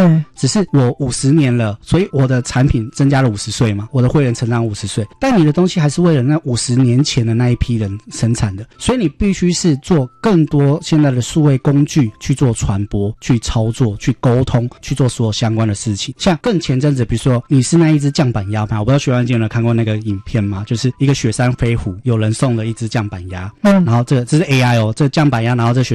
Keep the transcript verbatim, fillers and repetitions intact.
对， 只是我五十年了，所以我的产品增加了五十岁嘛，我的会员成长五十岁，但你的东西还是为了那五十年前的那一批人生产的，所以你必须是做更多现在的数位工具去做传播、去操作、去沟通、去做所有相关的事情。像更前阵子，比如说你是那一只降板鸭嘛，我不知道学员有没有看过那个影片嘛，就是一个雪山飞狐，有人送了一只降板鸭，嗯，然后这个这是 A I 哦，这降板鸭，然后这雪